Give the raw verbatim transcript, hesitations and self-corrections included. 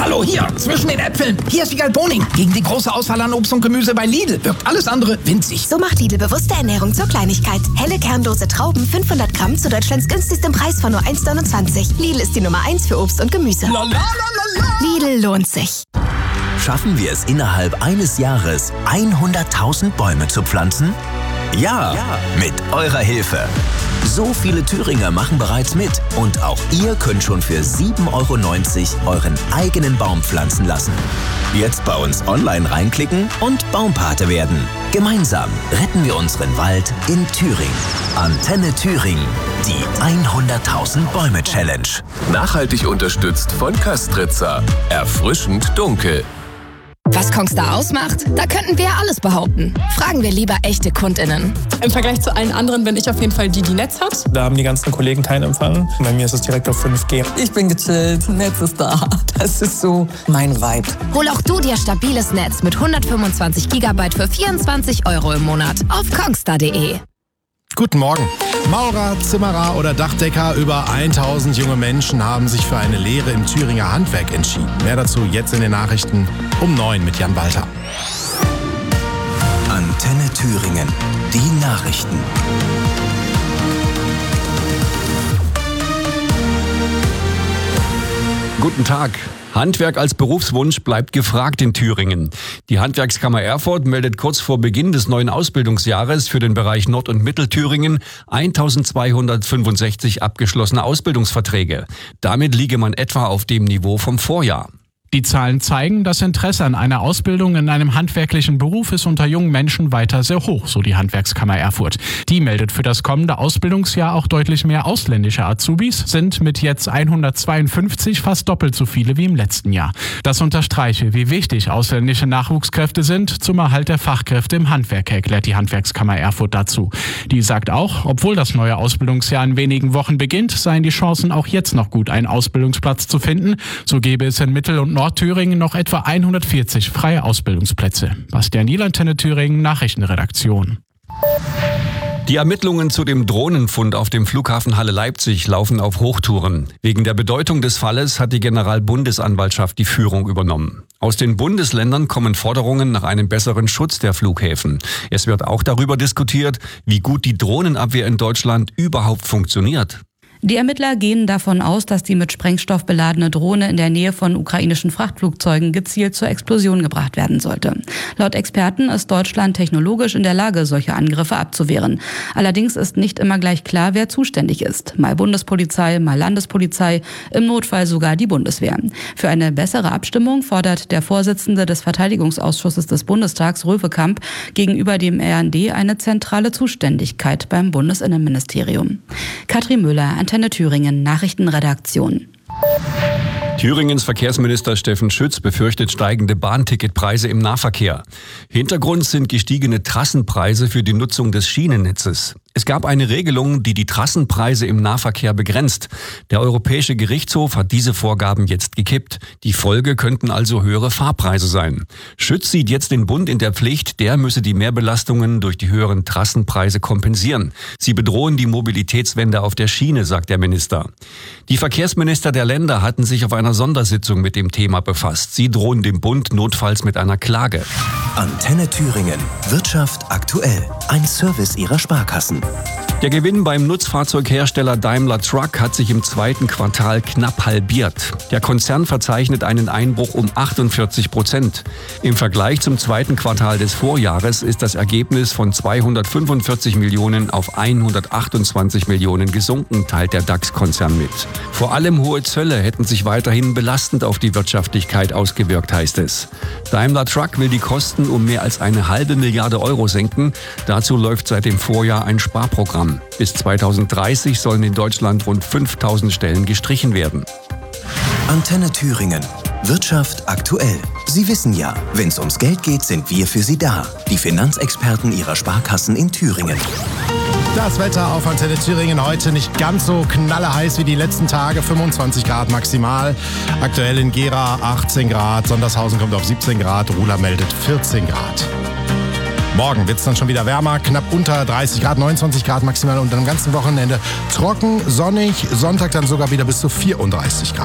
Hallo, hier, zwischen den Äpfeln. Hier ist Wiegald Boning. Gegen die große Auswahl an Obst und Gemüse bei Lidl wirkt alles andere winzig. So macht Lidl bewusste Ernährung zur Kleinigkeit. Helle kernlose Trauben, fünfhundert Gramm zu Deutschlands günstigstem Preis von nur eins neunundzwanzig. Lidl ist die Nummer eins für Obst und Gemüse. La, la, la, la, la. Lidl lohnt sich. Schaffen wir es innerhalb eines Jahres, hunderttausend Bäume zu pflanzen? Ja, ja, mit eurer Hilfe. So viele Thüringer machen bereits mit und auch ihr könnt schon für sieben Euro neunzig euren eigenen Baum pflanzen lassen. Jetzt bei uns online reinklicken und Baumpate werden. Gemeinsam retten wir unseren Wald in Thüringen. Antenne Thüringen, die hunderttausend Bäume Challenge. Nachhaltig unterstützt von Kastritzer. Erfrischend dunkel. Was Kongstar ausmacht? Da könnten wir alles behaupten. Fragen wir lieber echte KundInnen. Im Vergleich zu allen anderen bin ich auf jeden Fall die, die Netz hat. Da haben die ganzen Kollegen keinen Empfang. Bei mir ist es direkt auf fünf G. Ich bin gechillt, Netz ist da. Das ist so mein Vibe. Hol auch du dir stabiles Netz mit hundertfünfundzwanzig Gigabyte für vierundzwanzig Euro im Monat auf kongstar punkt de. Guten Morgen. Maurer, Zimmerer oder Dachdecker, über tausend junge Menschen haben sich für eine Lehre im Thüringer Handwerk entschieden. Mehr dazu jetzt in den Nachrichten um neun mit Jan Walter. Antenne Thüringen, die Nachrichten. Guten Tag. Handwerk als Berufswunsch bleibt gefragt in Thüringen. Die Handwerkskammer Erfurt meldet kurz vor Beginn des neuen Ausbildungsjahres für den Bereich Nord- und Mittelthüringen eintausendzweihundertfünfundsechzig abgeschlossene Ausbildungsverträge. Damit liege man etwa auf dem Niveau vom Vorjahr. Die Zahlen zeigen, das Interesse an einer Ausbildung in einem handwerklichen Beruf ist unter jungen Menschen weiter sehr hoch, so die Handwerkskammer Erfurt. Die meldet für das kommende Ausbildungsjahr auch deutlich mehr ausländische Azubis, sind mit jetzt hundertzweiundfünfzig fast doppelt so viele wie im letzten Jahr. Das unterstreiche, wie wichtig ausländische Nachwuchskräfte sind zum Erhalt der Fachkräfte im Handwerk, erklärt die Handwerkskammer Erfurt dazu. Die sagt auch, obwohl das neue Ausbildungsjahr in wenigen Wochen beginnt, seien die Chancen auch jetzt noch gut, einen Ausbildungsplatz zu finden. So gäbe es in Mittel- und Nordthüringen noch etwa hundertvierzig freie Ausbildungsplätze. Bastian Niel, Antenne Thüringen, Nachrichtenredaktion. Die Ermittlungen zu dem Drohnenfund auf dem Flughafen Halle-Leipzig laufen auf Hochtouren. Wegen der Bedeutung des Falles hat die Generalbundesanwaltschaft die Führung übernommen. Aus den Bundesländern kommen Forderungen nach einem besseren Schutz der Flughäfen. Es wird auch darüber diskutiert, wie gut die Drohnenabwehr in Deutschland überhaupt funktioniert. Die Ermittler gehen davon aus, dass die mit Sprengstoff beladene Drohne in der Nähe von ukrainischen Frachtflugzeugen gezielt zur Explosion gebracht werden sollte. Laut Experten ist Deutschland technologisch in der Lage, solche Angriffe abzuwehren. Allerdings ist nicht immer gleich klar, wer zuständig ist. Mal Bundespolizei, mal Landespolizei, im Notfall sogar die Bundeswehr. Für eine bessere Abstimmung fordert der Vorsitzende des Verteidigungsausschusses des Bundestags, Röwekamp, gegenüber dem R N D eine zentrale Zuständigkeit beim Bundesinnenministerium. Katrin Müller, Antenne Thüringen, Nachrichtenredaktion. Thüringens Verkehrsminister Steffen Schütz befürchtet steigende Bahnticketpreise im Nahverkehr. Hintergrund sind gestiegene Trassenpreise für die Nutzung des Schienennetzes. Es gab eine Regelung, die die Trassenpreise im Nahverkehr begrenzt. Der Europäische Gerichtshof hat diese Vorgaben jetzt gekippt. Die Folge könnten also höhere Fahrpreise sein. Schütz sieht jetzt den Bund in der Pflicht, der müsse die Mehrbelastungen durch die höheren Trassenpreise kompensieren. Sie bedrohen die Mobilitätswende auf der Schiene, sagt der Minister. Die Verkehrsminister der Länder hatten sich auf einer Sondersitzung mit dem Thema befasst. Sie drohen dem Bund notfalls mit einer Klage. Antenne Thüringen. Wirtschaft aktuell. Ein Service ihrer Sparkassen. Der Gewinn beim Nutzfahrzeughersteller Daimler Truck hat sich im zweiten Quartal knapp halbiert. Der Konzern verzeichnet einen Einbruch um achtundvierzig Prozent. Im Vergleich zum zweiten Quartal des Vorjahres ist das Ergebnis von zweihundertfünfundvierzig Millionen auf hundertachtundzwanzig Millionen gesunken, teilt der DAX-Konzern mit. Vor allem hohe Zölle hätten sich weiterhin belastend auf die Wirtschaftlichkeit ausgewirkt, heißt es. Daimler Truck will die Kosten um mehr als eine halbe Milliarde Euro senken. Dazu läuft seit dem Vorjahr ein Sparprogramm. Bis zweitausenddreißig sollen in Deutschland rund fünftausend Stellen gestrichen werden. Antenne Thüringen. Wirtschaft aktuell. Sie wissen ja, wenn es ums Geld geht, sind wir für Sie da. Die Finanzexperten Ihrer Sparkassen in Thüringen. Das Wetter auf Antenne Thüringen heute nicht ganz so knalleheiß wie die letzten Tage. fünfundzwanzig Grad maximal. Aktuell in Gera achtzehn Grad. Sondershausen kommt auf siebzehn Grad. Ruhla meldet vierzehn Grad. Morgen wird es dann schon wieder wärmer, knapp unter dreißig Grad, neunundzwanzig Grad maximal und am ganzen Wochenende trocken, sonnig, Sonntag dann sogar wieder bis zu vierunddreißig Grad.